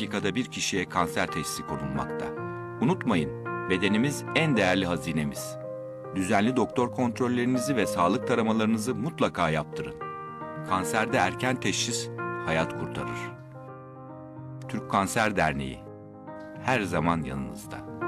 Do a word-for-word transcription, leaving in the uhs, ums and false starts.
dakikada bir kişiye kanser teşhisi konulmakta. Unutmayın, bedenimiz en değerli hazinemiz. Düzenli doktor kontrollerinizi ve sağlık taramalarınızı mutlaka yaptırın. Kanserde erken teşhis hayat kurtarır. Türk Kanser Derneği her zaman yanınızda.